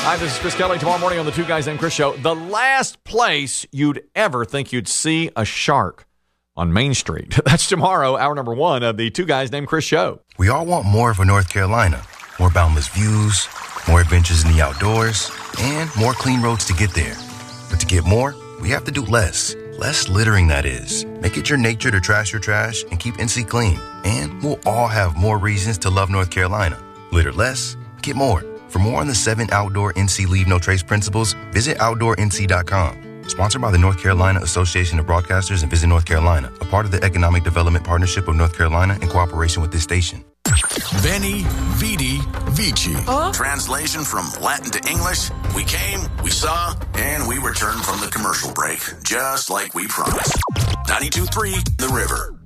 Hi, this is Chris Kelly. Tomorrow morning on the Two Guys Named Chris show, the last place you'd ever think you'd see a shark on Main Street. That's tomorrow, hour number 1 of the Two Guys Named Chris show. We all want more for North Carolina. More boundless views, more adventures in the outdoors, and more clean roads to get there. But to get more, we have to do less. Less littering, that is. Make it your nature to trash your trash and keep NC clean. And we'll all have more reasons to love North Carolina. Litter less, get more. For more on the 7 outdoor NC Leave No Trace principles, visit OutdoorNC.com. Sponsored by the North Carolina Association of Broadcasters and Visit North Carolina, a part of the Economic Development Partnership of North Carolina in cooperation with this station. Veni, Vidi, Vici. Translation from Latin to English. We came, we saw, and we returned from the commercial break, just like we promised. 92.3 The River.